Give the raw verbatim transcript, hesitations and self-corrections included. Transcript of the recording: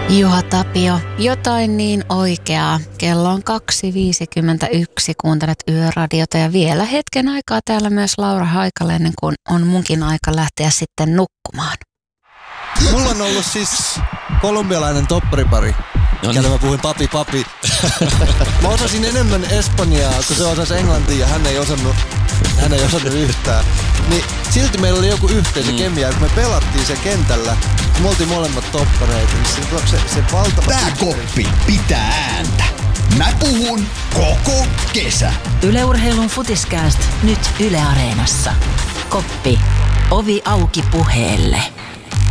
Juha Tapio, jotain niin oikeaa. Kello on kaksi viisikymmentäyksi, kuuntelet Yöradiota ja vielä hetken aikaa täällä myös Laura Haikala ennen kuin on munkin aika lähteä sitten nukkumaan. Mulla on ollut siis kolumbialainen topparipari, no niin. Mä puhuin papi papi. Mä osasin enemmän espanjaa, kun se osasi englantia ja hän ei osannut, hän ei osannut yhtään. Niin silti meillä oli joku yhteisö mm. kemia, kun me pelattiin se kentällä. Me oltiin molemmat toppareita, niin se, se, se valtava... Tää koppi pitää ääntä. Mä puhun koko kesä. Yle Urheilun Futiskääst nyt Yle Areenassa. Koppi. Ovi auki puheelle.